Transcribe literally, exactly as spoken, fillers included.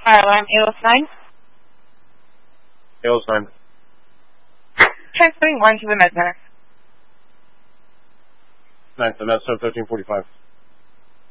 Fire alarm, A L S nine. A L S nine. Transferring one to the med center. nine, so that's thirteen forty-five.